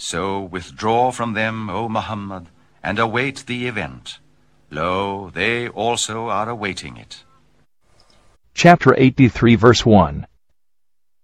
So withdraw from them, O Muhammad, and await the event. Lo, they also are awaiting it. Chapter 83, verse 1.